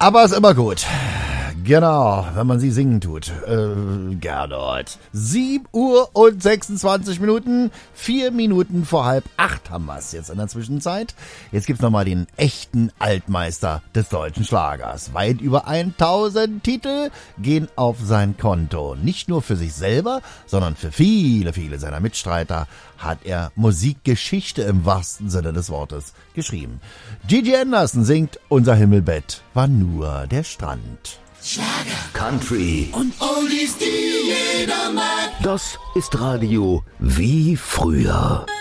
Aber ist immer gut. Genau, wenn man sie singen tut. Gernot. 7 Uhr und 26 Minuten. 4 Minuten vor 7:30 haben wir es jetzt in der Zwischenzeit. Jetzt gibt's nochmal den echten Altmeister des deutschen Schlagers. Weit über 1000 Titel gehen auf sein Konto. Nicht nur für sich selber, sondern für viele, viele seiner Mitstreiter hat er Musikgeschichte im wahrsten Sinne des Wortes geschrieben. Gigi Anderson singt Unser Himmelbett war nur der Strand. Schlager, Country und Oldies, die jeder mag. Das ist Radio wie früher.